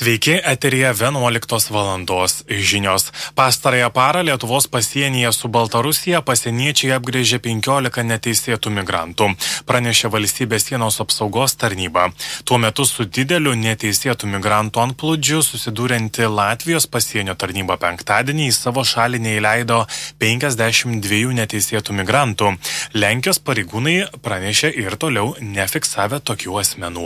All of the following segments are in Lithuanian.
Sveiki, eteryje 11 valandos žinios. Pastarąją parą Lietuvos pasienyje su Baltarusija pasieniečiai apgrėžė 15 neteisėtų migrantų, pranešė Valstybės sienos apsaugos tarnyba. Tuo metu su dideliu neteisėtų migrantų antplūdžiu susidūrenti Latvijos pasienio tarnyba penktadienį į savo šalį neįleido 52 neteisėtų migrantų. Lenkijos pareigūnai pranešė ir toliau nefiksavę tokių asmenų.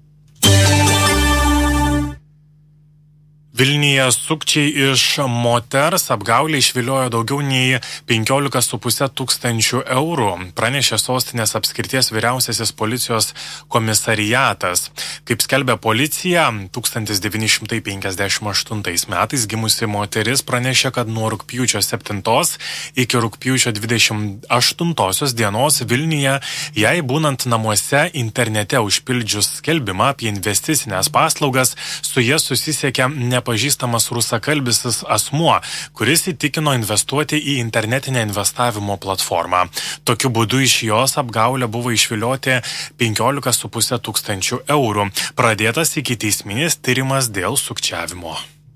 Vilniuje sukčiai iš moters apgaulę išviliojo daugiau nei 15,5 tūkstančių eurų, pranešė sostinės apskrities vyriausiasis policijos komisariatas. Kaip skelbia policija, 1958 metais gimusi moteris pranešė, kad nuo rugpjūčio 7 iki rugpjūčio 28 dienos Vilniuje, jai būnant namuose internete užpildžius skelbimą apie investicinės paslaugas, su jie susisiekė nepažįstamas rusakalbisis asmuo, kuris įtikino investuoti į internetinę investavimo platformą. Tokiu būdu iš jos apgaulę buvo išvilioti 15,5 tūkstančių eurų. Pradėtas ikiteisminis tyrimas dėl sukčiavimo.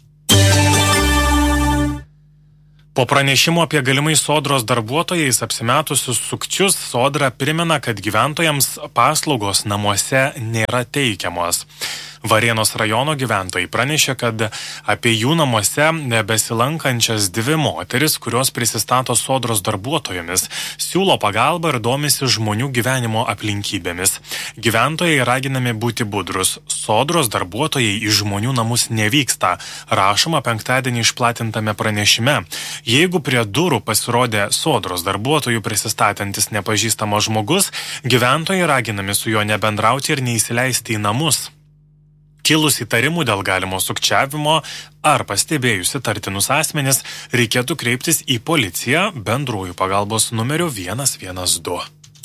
Po pranešimo apie galimai Sodros darbuotojais apsimetusius sukčius, Sodra primena, kad gyventojams paslaugos namuose nėra teikiamos. Varėnos rajono gyventojai pranešė, kad apie jų namuose besilankančias 2 moteris, kurios prisistato Sodros darbuotojomis, siūlo pagalbą ir domisi žmonių gyvenimo aplinkybėmis. Gyventojai raginami būti budrus. Sodros darbuotojai į žmonių namus nevyksta, rašoma penktadienį išplatintame pranešime. Jeigu prie durų pasirodė Sodros darbuotojų prisistatantis nepažįstamas žmogus, gyventojai raginami su juo nebendrauti ir neįsileisti į namus. Kilus įtarimų dėl galimo sukčiavimo ar pastebėjus įtartinus asmenis, reikėtų kreiptis į policiją bendrųjų pagalbos numeriu 112.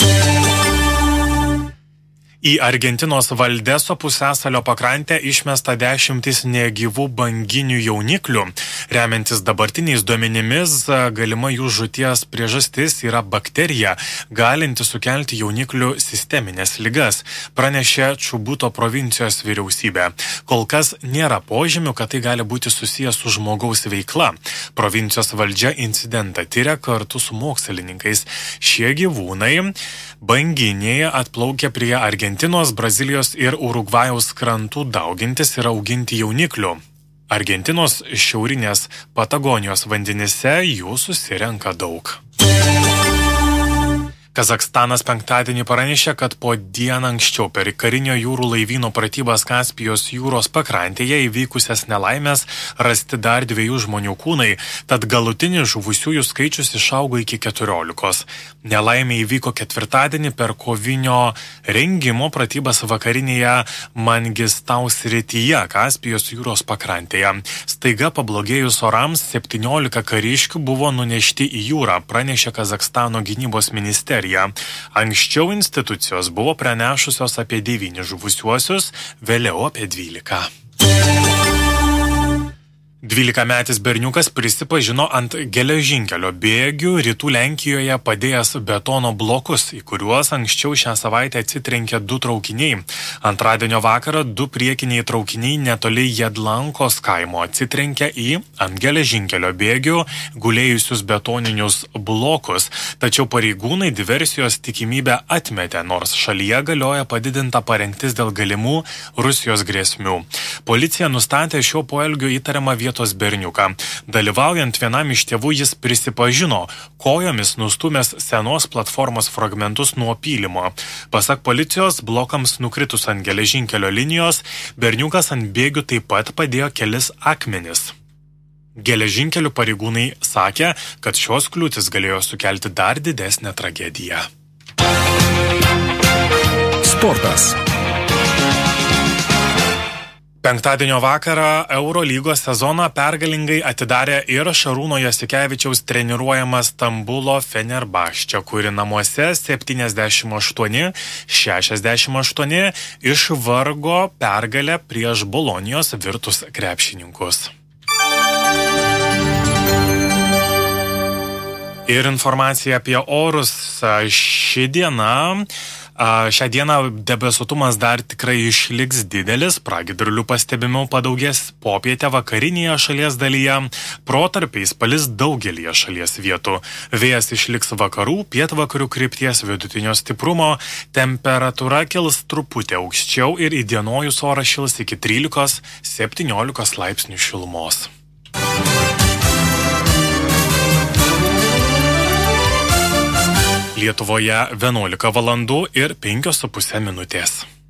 Į Argentinos Valdeso pusiasalio pakrantę išmesta 10 negyvų banginių jauniklių. Remiantis dabartiniais duomenimis, galima jų žūties priežastis yra bakterija, galinti sukelti jauniklių sisteminės ligas, pranešė Čubuto provincijos vyriausybė. Kol kas nėra požymių, kad tai gali būti susijęs su žmogaus veikla. Provincijos valdžia incidentą tyria kartu su mokslininkais. Šie gyvūnai banginiai atplaukė prie Argentinos, Brazilijos ir Urugvajaus krantų daugintis ir auginti jauniklių. Argentinos šiaurinės Patagonijos vandenyse jų susirenka daug. Kazachstanas penktadienį pranešė, kad po dieną anksčiau per karinio jūrų laivyno pratybas Kaspijos jūros pakrantėje įvykusias nelaimės rasti dar 2 žmonių kūnai, tad galutinis žuvusiųjų skaičius išaugo iki 14. Nelaimė įvyko ketvirtadienį per kovinio rengimo pratybas vakarinėje Mangistau srityje Kaspijos jūros pakrantėje. Staiga pablogėjus orams 17 kariškių buvo nunešti į jūrą, pranešė Kazachstano gynybos ministerija. Anksčiau institucijos buvo pranešusios apie 9 žuvusiuosius, vėliau apie 12. 12-metis berniukas prisipažino ant geležinkelio bėgių rytų Lenkijoje padėjęs betono blokus, į kuriuos anksčiau šią savaitę atsitrenkė 2 traukiniai. Antradienio vakarą 2 priekiniai traukiniai netoli Jedlankos kaimo atsitrenkė į ant geležinkelio bėgių gulėjusius betoninius blokus, tačiau pareigūnai diversijos tikimybę atmetė, nors šalyje galioja padidinta parengtis dėl galimų Rusijos grėsmių. Policija nustatė šio poelgio įtariamą vietos berniuką. Dalyvaujant vienam iš tėvų jis prisipažino, kojomis nustumęs senos platformos fragmentus nuo pylimo. Pasak policijos, blokams nukritus ant geležinkelio linijos, berniukas ant bėgių taip pat padėjo kelis akmenis. Geležinkelių pareigūnai sakė, kad šios kliūtis galėjo sukelti dar didesnę tragediją. Sportas. Penktadienio vakarą Eurolygos sezoną pergalingai atidarė ir Šarūno Jasikevičiaus treniruojamas Stambulo Fenerbahče, kuri namuose 78-68 išvargo pergalę prieš Bolonijos Virtus krepšininkus. Ir informacija apie orus. Ši diena Šią dieną debesuotumas dar tikrai išliks didelis, pragiedrulių pastebimiau padaugės popietę vakarinėje šalies dalyje, protarpiais palis daugelį šalies vietų. Vėjas išliks vakarų, pietvakarių krypties vidutinio stiprumo, temperatūra kils truputį aukščiau ir įdienojus oras šils iki 13-17 laipsnių šilumos. Lietuvoje 11 valandų ir 5,5 minutės.